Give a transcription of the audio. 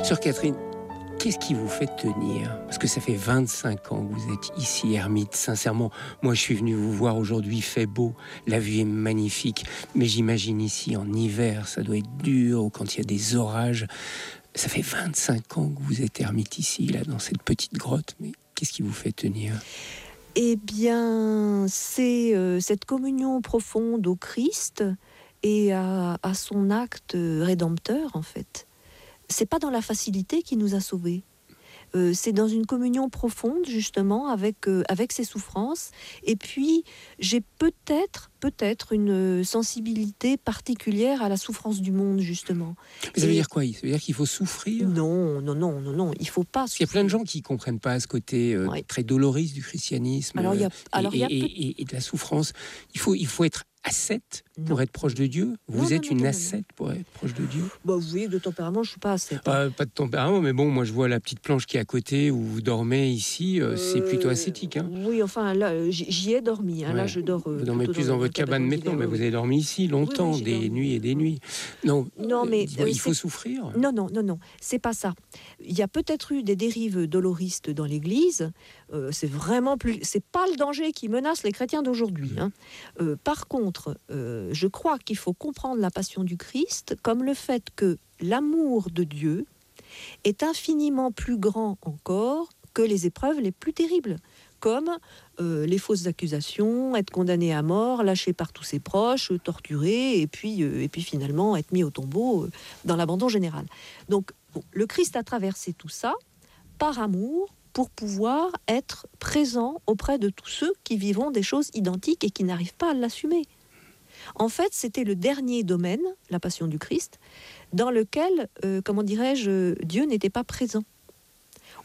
Sœur Catherine, qu'est-ce qui vous fait tenir? Parce que ça fait 25 ans que vous êtes ici, ermite. Sincèrement, moi je suis venu vous voir aujourd'hui, il fait beau, la vue est magnifique. Mais j'imagine ici en hiver, ça doit être dur, ou quand il y a des orages. Ça fait 25 ans que vous êtes ermite ici, là, dans cette petite grotte. Mais qu'est-ce qui vous fait tenir? Eh bien, c'est cette communion profonde au Christ et à son acte rédempteur, en fait. C'est pas dans la facilité qui nous a sauvés. C'est dans une communion profonde, justement, avec ses souffrances. Et puis, j'ai peut-être une sensibilité particulière à la souffrance du monde, justement. Mais ça veut dire quoi? Ça veut dire qu'il faut souffrir? Non, il faut pas Parce qu'il y a plein de gens qui ne comprennent pas ce côté très doloriste du christianisme et de la souffrance. Il faut être ascète pour être proche de Dieu. Vous êtes une ascète pour être proche de Dieu? Bah, vous voyez, de tempérament, je ne suis pas ascète. Pas de tempérament, mais bon, moi je vois la petite planche qui est à côté où vous dormez ici, c'est plutôt ascétique. Hein. Oui, enfin là, j'y ai dormi. Hein. Ouais. Là, je dors. Vous dormez plus dans votre cabane maintenant, mais vous avez dormi ici longtemps, des nuits et des nuits. Non, mais il faut souffrir. Non, c'est pas ça. Il y a peut-être eu des dérives doloristes dans l'Église. C'est vraiment plus. C'est pas le danger qui menace les chrétiens d'aujourd'hui. Hein. Par contre, je crois qu'il faut comprendre la passion du Christ comme le fait que l'amour de Dieu est infiniment plus grand encore que les épreuves les plus terribles, comme les fausses accusations, être condamné à mort, lâché par tous ses proches, torturé, et puis finalement être mis au tombeau dans l'abandon général. Donc, le Christ a traversé tout ça par amour, pour pouvoir être présent auprès de tous ceux qui vivront des choses identiques et qui n'arrivent pas à l'assumer. En fait, c'était le dernier domaine, la passion du Christ, dans lequel, Dieu n'était pas présent.